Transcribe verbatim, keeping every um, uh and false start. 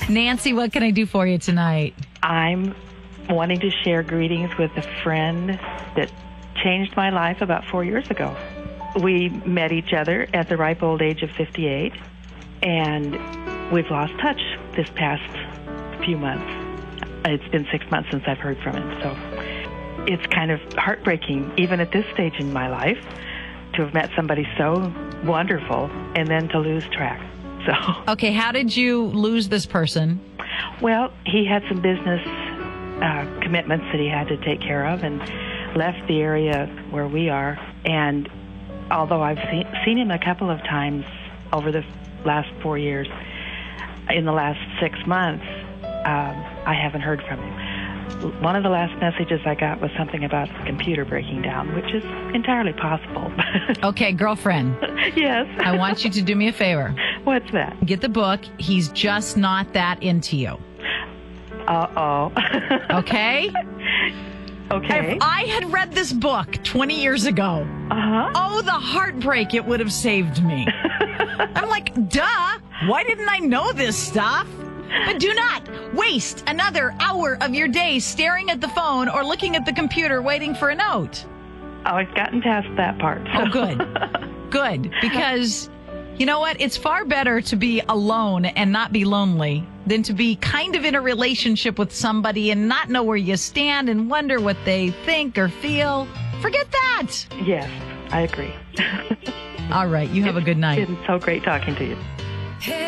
Nancy, what can I do for you tonight? I'm wanting to share greetings with a friend that changed my life about four years ago. We met each other at the ripe old age of fifty-eight, and we've lost touch this past few months. It's been six months since I've heard from him, so it's kind of heartbreaking, even at this stage in my life, to have met somebody so wonderful and then to lose track. So, okay, how did you lose this person? Well, he had some business uh, commitments that he had to take care of and left the area where we are. And although I've seen, seen him a couple of times over the last four years, in the last six months, um, I haven't heard from him. One of the last messages I got was something about the computer breaking down, which is entirely possible. Okay, girlfriend. Yes. I want you to do me a favor. What's that? Get the book. He's just not that into you. Uh-oh. Okay? Okay. If I had read this book twenty years ago, uh-huh. oh, the heartbreak it would have saved me. I'm like, duh, why didn't I know this stuff? But do not waste another hour of your day staring at the phone or looking at the computer waiting for a note. Oh, I've gotten past that part. So. Oh, good. Good. Because, you know what? It's far better to be alone and not be lonely than to be kind of in a relationship with somebody and not know where you stand and wonder what they think or feel. Forget that. Yes, I agree. All right. You have a good night. It's been so great talking to you.